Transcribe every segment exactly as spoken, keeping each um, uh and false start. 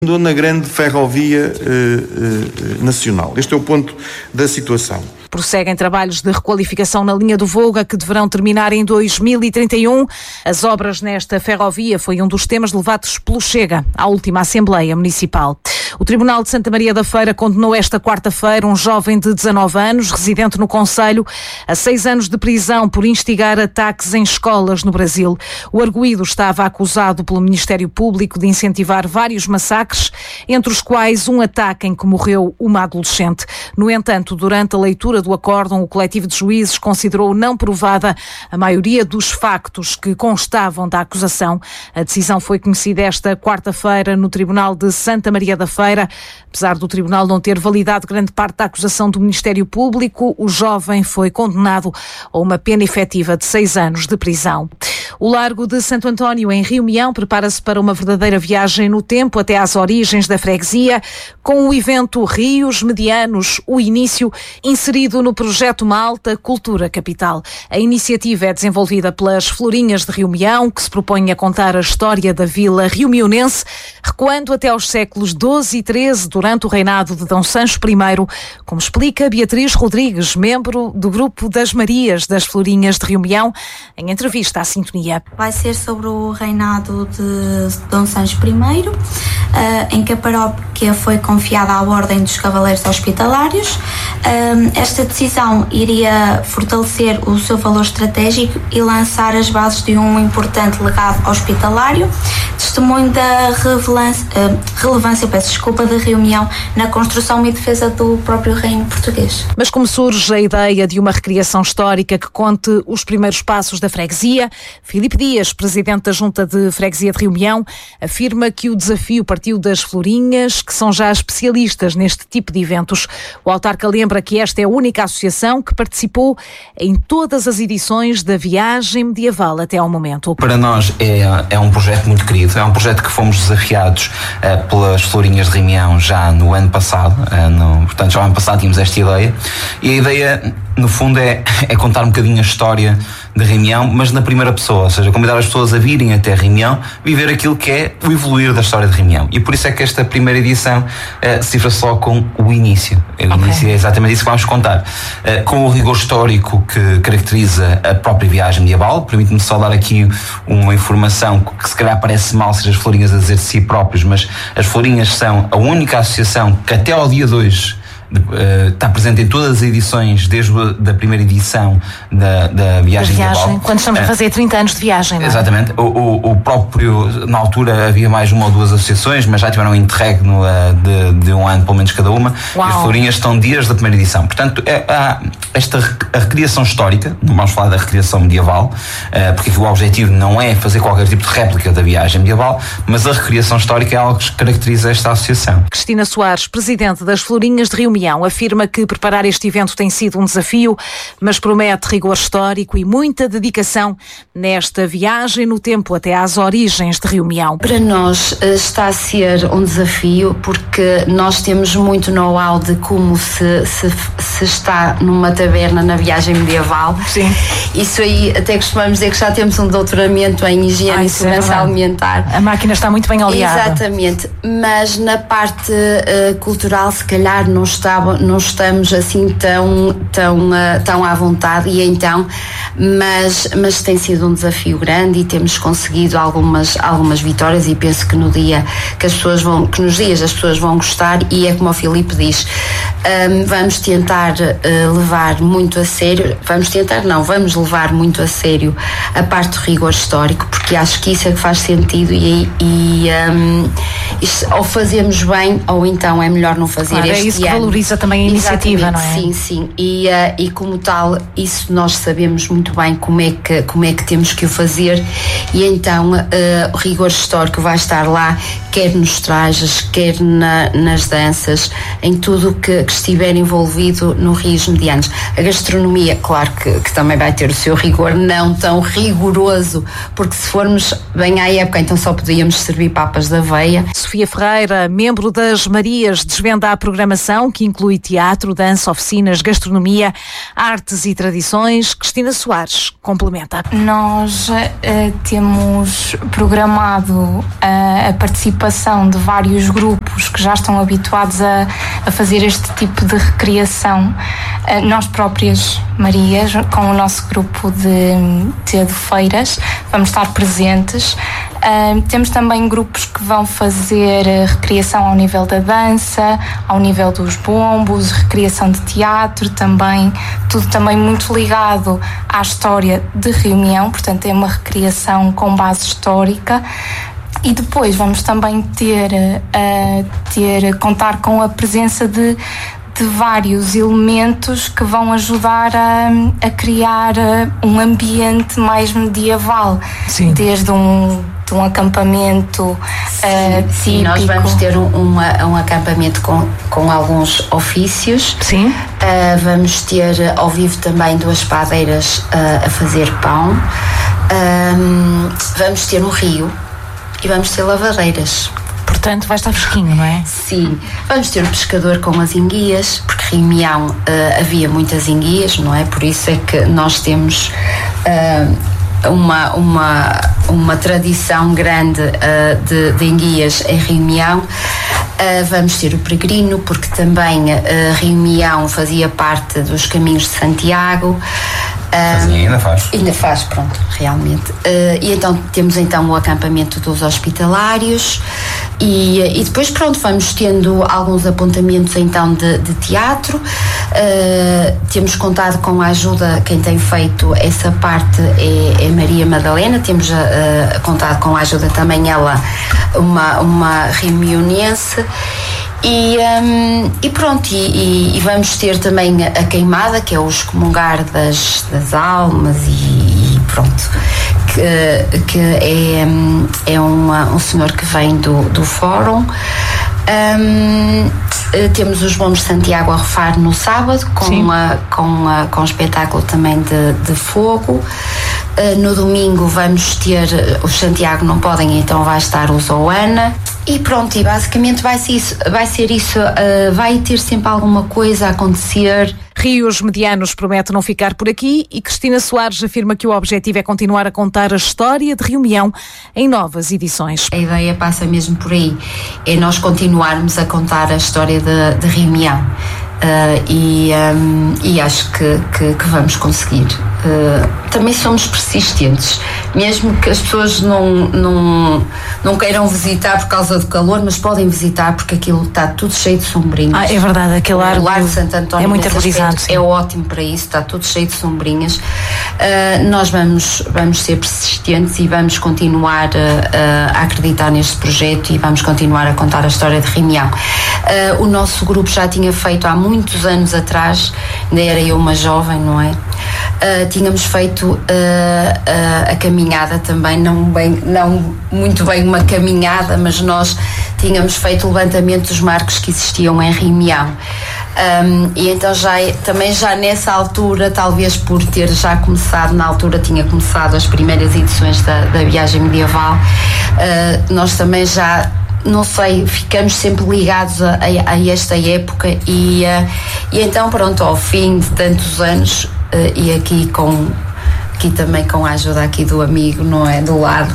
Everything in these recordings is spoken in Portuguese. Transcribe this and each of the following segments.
na grande ferrovia eh, eh, nacional. Este é o ponto da situação. Prosseguem trabalhos de requalificação na linha do Volga que deverão terminar em dois mil e trinta e um. As obras nesta ferrovia foi um dos temas levados pelo Chega à última Assembleia Municipal. O Tribunal de Santa Maria da Feira condenou esta quarta-feira um jovem de dezanove anos, residente no concelho, a seis anos de prisão por instigar ataques em escolas no Brasil. O arguido estava acusado pelo Ministério Público de incentivar vários massacres, entre os quais um ataque em que morreu uma adolescente. No entanto, durante a leitura do acórdão, o coletivo de juízes considerou não provada a maioria dos factos que constavam da acusação. A decisão foi conhecida esta quarta-feira no Tribunal de Santa Maria da Feira. Apesar do Tribunal não ter validado grande parte da acusação do Ministério Público, o jovem foi condenado a uma pena efetiva de seis anos de prisão. O Largo de Santo António, em Rio Maior, prepara-se para uma verdadeira viagem no tempo até às origens da freguesia, com o evento Rios Medianos, o início inserido no projeto Malta Cultura Capital. A iniciativa é desenvolvida pelas Florinhas de Rio Maior, que se propõe a contar a história da vila riomionense, recuando até aos séculos doze e treze, durante o reinado de Dom Sancho I, como explica Beatriz Rodrigues, membro do Grupo das Marias das Florinhas de Rio Maior, em entrevista à Sintonia. Vai ser sobre o reinado de Dom Sancho I, em que a paróquia foi confiada à Ordem dos Cavaleiros Hospitalários. Esta decisão iria fortalecer o seu valor estratégico e lançar as bases de um importante legado hospitalário, testemunho da relevância, relevância peço desculpa, de Rio Maior na construção e defesa do próprio reino português. Mas como surge a ideia de uma recriação histórica que conte os primeiros passos da freguesia? Filipe Dias, presidente da Junta de Freguesia de Rio Maior, afirma que o desafio partiu das Florinhas, que são já especialistas neste tipo de eventos. O autarca lembra que esta é a única associação que participou em todas as edições da viagem medieval até ao momento. Para nós é, é um projeto muito querido, é um projeto que fomos desafiados uh, pelas Florinhas de Rio Maior já no ano passado, uh, no, portanto já no ano passado tínhamos esta ideia, e a ideia no fundo é, é contar um bocadinho a história de Rio Maior, mas na primeira pessoa, ou seja, convidar as pessoas a virem até Rio Maior, viver aquilo que é o evoluir da história de Rio Maior. E por isso é que esta primeira edição uh, se cifra só com o início. O okay. início é exatamente isso que vamos contar. Uh, com o rigor histórico que caracteriza a própria viagem medieval. Permite-me só dar aqui uma informação que se calhar parece mal ser as Florinhas a dizer de si próprios, mas as Florinhas são a única associação que até ao dia de hoje Uh, está presente em todas as edições, desde a da primeira edição da, da viagem, viagem global. Quando estamos uh, a fazer trinta anos de viagem, não é? Exatamente. O, o, o próprio, na altura havia mais uma ou duas associações, mas já tiveram um interregno uh, de, de um ano, pelo menos cada uma. Uau. As Florinhas estão desde a primeira edição. Portanto, é, há esta a recriação histórica, não vamos falar da recriação medieval, uh, porque o objetivo não é fazer qualquer tipo de réplica da viagem medieval, mas a recriação histórica é algo que caracteriza esta associação. Cristina Soares, presidente das Florinhas de Rio Maior, afirma que preparar este evento tem sido um desafio, mas promete rigor histórico e muita dedicação nesta viagem no tempo até às origens de Rio Maior. Para nós está a ser um desafio porque nós temos muito know-how de como se, se, se está numa taberna na viagem medieval. Sim. Isso aí até costumamos dizer que já temos um doutoramento em higiene Ai, e segurança é alimentar. A máquina está muito bem aliada. Exatamente, mas na parte uh, cultural se calhar não está não estamos assim tão, tão, uh, tão à vontade e então, mas, mas tem sido um desafio grande e temos conseguido algumas, algumas vitórias e penso que no dia que as pessoas vão, que nos dias as pessoas vão gostar e é como o Filipe diz, um, vamos tentar uh, levar muito a sério, vamos tentar não, vamos levar muito a sério a parte do rigor histórico porque acho que isso é que faz sentido e, e um, isso, ou fazemos bem ou então é melhor não fazer claro, este é isso que ano. Valoriza também a iniciativa, Exatamente, não é? Sim, sim. E, uh, e como tal, isso nós sabemos muito bem como é que, como é que temos que o fazer e então uh, o rigor histórico vai estar lá, quer nos trajes, quer na, nas danças, em tudo que, que estiver envolvido no Rios Medianos. A gastronomia, claro que, que também vai ter o seu rigor, não tão rigoroso, porque se formos bem à época, então só podíamos servir papas de aveia. Sofia Ferreira, membro das Marias, desvenda a programação que inclui teatro, dança, oficinas, gastronomia, artes e tradições. Cristina Soares complementa. Nós uh, temos programado uh, a participação de vários grupos que já estão habituados a, a fazer este tipo de recriação. Uh, nós próprias, Marias, com o nosso grupo de, de feiras, vamos estar presentes. Uh, temos também grupos que vão fazer recriação ao nível da dança, ao nível dos bombos, recriação de teatro também, tudo também muito ligado à história de Rio União, portanto é uma recriação com base histórica. E depois vamos também ter, uh, ter contar com a presença de de vários elementos que vão ajudar a, a criar um ambiente mais medieval. Sim. Desde um, de um acampamento sim, uh, típico. Sim, nós vamos ter um, um, um acampamento com, com alguns ofícios. Sim. Uh, vamos ter ao vivo também duas padeiras uh, a fazer pão. Um, vamos ter um rio e vamos ter lavadeiras. Portanto, vai estar fresquinho, não é? Sim. Vamos ter o pescador com as enguias, porque Rio União uh, havia muitas enguias, não é? Por isso é que nós temos uh, uma, uma, uma tradição grande uh, de, de enguias em Rio União. Uh, vamos ter o peregrino, porque também uh, Rio União fazia parte dos caminhos de Santiago. Fazia, ainda faz. Ainda faz, pronto, realmente. Uh, e então temos então o acampamento dos hospitalários e, e depois pronto, vamos tendo alguns apontamentos então de, de teatro. Uh, temos contado com a ajuda, quem tem feito essa parte é, é Maria Madalena, temos uh, contado com a ajuda também ela, uma, uma reunionense. E, um, e pronto, e, e, e vamos ter também a queimada, que é o excomungar das, das almas, e, e pronto, que, que é, é uma, um senhor que vem do, do fórum. Um, temos os bombos de Santiago a rufar no sábado, com, a, com, a, com o espetáculo também de, de fogo. Uh, no domingo vamos ter os Santiago não podem, então vai estar o Zoana. E pronto, e basicamente vai ser isso, vai, ser isso uh, vai ter sempre alguma coisa a acontecer. Rios Medianos promete não ficar por aqui e Cristina Soares afirma que o objetivo é continuar a contar a história de Rio União em novas edições. A ideia passa mesmo por aí, é nós continuarmos a contar a história de, de Rio União. Uh, e, um, e acho que, que, que vamos conseguir. Uh, também somos persistentes, mesmo que as pessoas não, não, não queiram visitar por causa do calor, mas podem visitar porque aquilo está tudo cheio de sombrinhas. Ah, é verdade, aquele o Largo de Santo António é muito arborizado, é ótimo para isso, está tudo cheio de sombrinhas. Uh, nós vamos, vamos ser persistentes e vamos continuar uh, a acreditar neste projeto e vamos continuar a contar a história de Rio União. Uh, o nosso grupo já tinha feito há muito muitos anos atrás, ainda era eu uma jovem, não é? Uh, tínhamos feito uh, uh, a caminhada também, não, bem, não muito bem uma caminhada, mas nós tínhamos feito o levantamento dos marcos que existiam em Rio União. Um, e então já, também já nessa altura, talvez por ter já começado, na altura tinha começado as primeiras edições da, da viagem medieval, uh, nós também já não sei, ficamos sempre ligados a, a, a esta época e, uh, e então pronto, ao fim de tantos anos uh, e aqui com aqui também com a ajuda aqui do amigo, não é, do lado,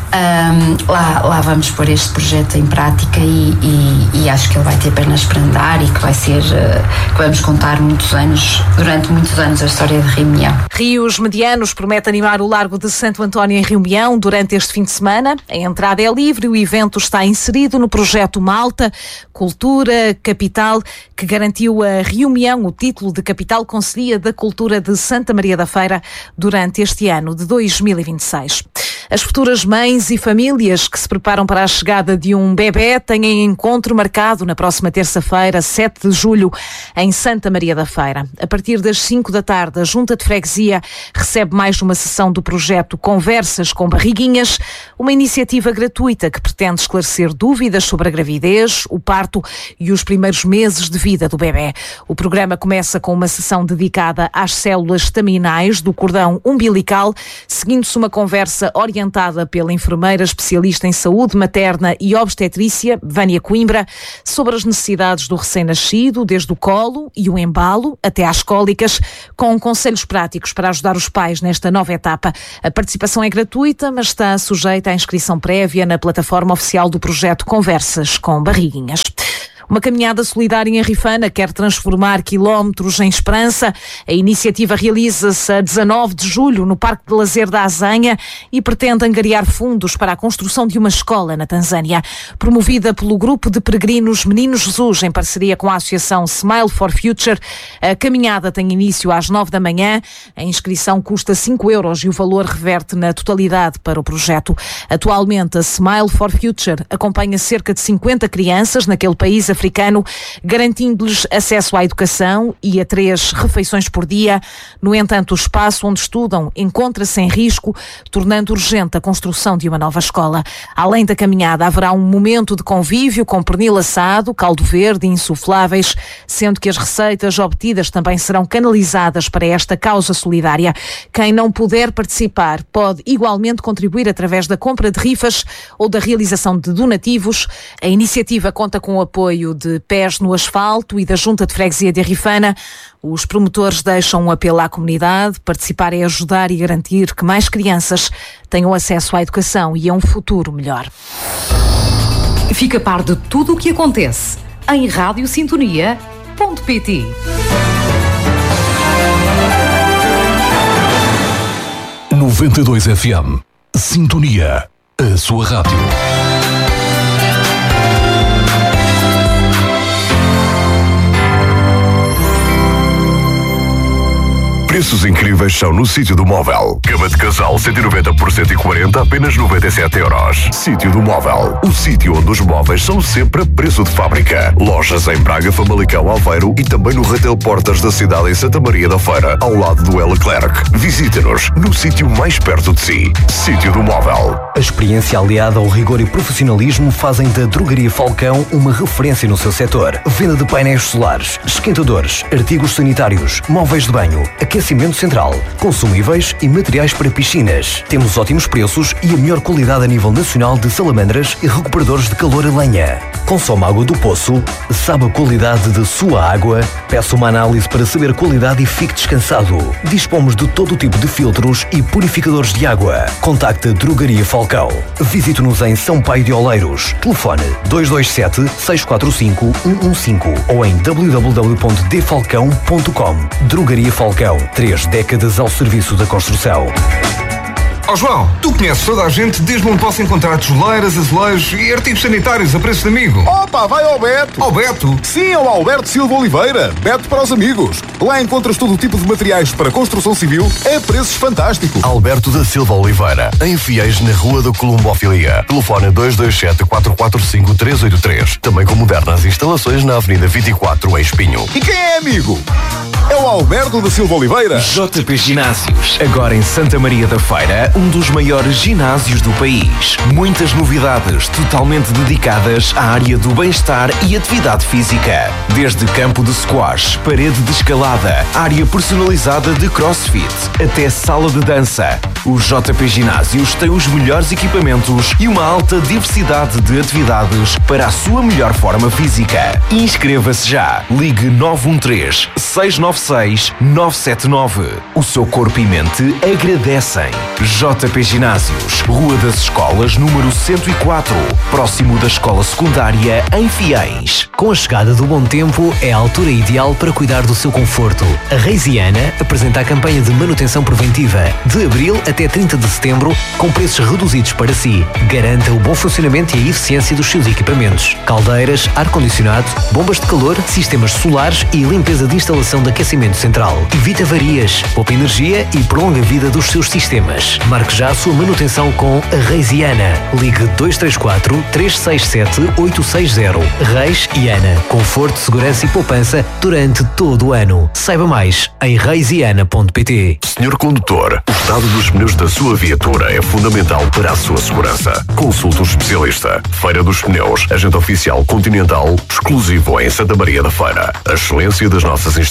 um, lá, lá vamos pôr este projeto em prática e, e, e acho que ele vai ter pernas para andar e que vai ser, uh, que vamos contar muitos anos, durante muitos anos a história de Rio União. Rios Medianos promete animar o Largo de Santo António em Rio União durante este fim de semana. A entrada é livre e o evento está inserido no projeto Malta, Cultura, Capital, que garantiu a Rio União o título de Capital Concelhia da Cultura de Santa Maria da Feira durante este ano de dois mil e vinte e seis. As futuras mães e famílias que se preparam para a chegada de um bebê têm encontro marcado na próxima terça-feira, sete de julho, em Santa Maria da Feira. A partir das cinco da tarde, a Junta de Freguesia recebe mais uma sessão do projeto Conversas com Barriguinhas, uma iniciativa gratuita que pretende esclarecer dúvidas sobre a gravidez, o parto e os primeiros meses de vida do bebê. O programa começa com uma sessão dedicada às células estaminais do cordão umbilical, seguindo-se uma conversa orientada orientada pela enfermeira especialista em saúde materna e obstetrícia, Vânia Coimbra, sobre as necessidades do recém-nascido, desde o colo e o embalo até às cólicas, com conselhos práticos para ajudar os pais nesta nova etapa. A participação é gratuita, mas está sujeita à inscrição prévia na plataforma oficial do projeto Conversas com Barriguinhas. Uma caminhada solidária em Rifana quer transformar quilómetros em esperança. A iniciativa realiza-se a dezanove de julho no Parque de Lazer da Azanha e pretende angariar fundos para a construção de uma escola na Tanzânia. Promovida pelo grupo de peregrinos Menino Jesus, em parceria com a associação Smile for Future, a caminhada tem início às nove da manhã. A inscrição custa cinco euros e o valor reverte na totalidade para o projeto. Atualmente, a Smile for Future acompanha cerca de cinquenta crianças naquele país africano, garantindo-lhes acesso à educação e a três refeições por dia. No entanto, o espaço onde estudam encontra-se em risco, tornando urgente a construção de uma nova escola. Além da caminhada, haverá um momento de convívio com pernil assado, caldo verde e insufláveis, sendo que as receitas obtidas também serão canalizadas para esta causa solidária. Quem não puder participar pode igualmente contribuir através da compra de rifas ou da realização de donativos. A iniciativa conta com o apoio de Pés no Asfalto e da Junta de Freguesia de Rifana. Os promotores deixam um apelo à comunidade. Participar é ajudar e garantir que mais crianças tenham acesso à educação e a um futuro melhor. Fica a par de tudo o que acontece em rádio sintonia ponto pt. noventa e dois F M. Sintonia. A sua rádio. Preços incríveis são no Sítio do Móvel. Cama de casal cento e noventa por cento e quarenta, apenas noventa e sete euros. Sítio do Móvel. O sítio onde os móveis são sempre a preço de fábrica. Lojas em Braga, Famalicão, Aveiro e também no Retail Portas da cidade em Santa Maria da Feira, ao lado do L. Clerc. Visite-nos no sítio mais perto de si. Sítio do Móvel. A experiência aliada ao rigor e profissionalismo fazem da Drogaria Falcão uma referência no seu setor. Venda de painéis solares, esquentadores, artigos sanitários, móveis de banho, aquecimento central, consumíveis e materiais para piscinas. Temos ótimos preços e a melhor qualidade a nível nacional de salamandras e recuperadores de calor a lenha. Consome água do poço, sabe a qualidade de sua água, peça uma análise para saber a qualidade e fique descansado. Dispomos de todo o tipo de filtros e purificadores de água. Contacte a Drogaria Falcão. Visite-nos em São Paio de Oleiros. Telefone dois dois sete, seis quatro cinco, um um cinco ou em w w w ponto d falcão ponto com. Drogaria Falcão. Três décadas ao serviço da construção. Ó oh, João, tu conheces toda a gente desde onde posso encontrar tijoleiras, azulejos e artigos sanitários a preço de amigo. Opa, vai ao Beto! Ao Beto? Sim, ao Alberto Silva Oliveira. Beto para os amigos. Lá encontras todo o tipo de materiais para construção civil a preços fantásticos. Alberto da Silva Oliveira, em Fiéis, na Rua da Columbofilia. Telefone dois dois sete, quatro quatro cinco, três oito três. Também com modernas instalações na Avenida vinte e quatro, em Espinho. E quem é amigo? É o Alberto da Silva Oliveira. J P Ginásios. Agora em Santa Maria da Feira, um dos maiores ginásios do país. Muitas novidades totalmente dedicadas à área do bem-estar e atividade física. Desde campo de squash, parede de escalada, área personalizada de crossfit, até sala de dança. O J P Ginásios tem os melhores equipamentos e uma alta diversidade de atividades para a sua melhor forma física. Inscreva-se já. Ligue nove um três, seis nove seis, nove sete nove. O seu corpo e mente agradecem. J P Ginásios, Rua das Escolas, número cento e quatro, próximo da Escola Secundária, em Fiéis. Com a chegada do bom tempo, é a altura ideal para cuidar do seu conforto. A Reisiana apresenta a campanha de manutenção preventiva de abril até trinta de setembro, com preços reduzidos para si. Garanta o bom funcionamento e a eficiência dos seus equipamentos. Caldeiras, ar-condicionado, bombas de calor, sistemas solares e limpeza de instalação de aquecimento central. Evite avarias, poupa energia e prolonga a vida dos seus sistemas. Marque já a sua manutenção com a Reisiana. Ligue dois três quatro, três seis sete, oito seis zero. Reis e Ana. Conforto, segurança e poupança durante todo o ano. Saiba mais em reisiana ponto pt. Senhor condutor, o estado dos pneus da sua viatura é fundamental para a sua segurança. Consulte um especialista. Feira dos Pneus, agente oficial Continental, exclusivo em Santa Maria da Feira. A excelência das nossas instalações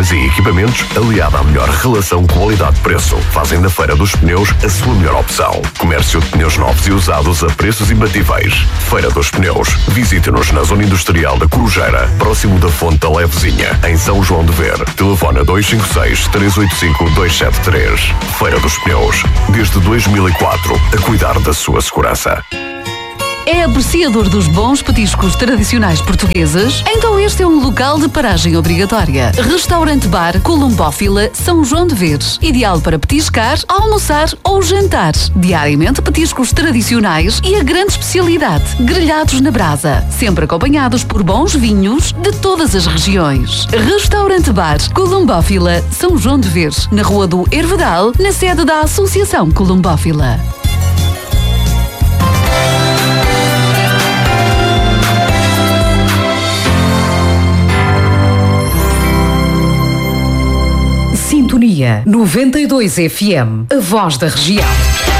automóveis e equipamentos, aliada à melhor relação qualidade-preço, fazem da Feira dos Pneus a sua melhor opção. Comércio de pneus novos e usados a preços imbatíveis. Feira dos Pneus. Visite-nos na Zona Industrial da Corujeira, próximo da Fonte da Levezinha, em São João de Ver. Telefone dois cinco seis, três oito cinco, dois sete três. Feira dos Pneus. Desde dois mil e quatro, a cuidar da sua segurança. É apreciador dos bons petiscos tradicionais portugueses? Então este é um local de paragem obrigatória. Restaurante Bar Columbófila São João de Ver. Ideal para petiscar, almoçar ou jantar. Diariamente petiscos tradicionais e a grande especialidade, grelhados na brasa. Sempre acompanhados por bons vinhos de todas as regiões. Restaurante Bar Columbófila São João de Ver. Na Rua do Hervedal, na sede da Associação Columbófila. Sintonia noventa e dois F M, a voz da região.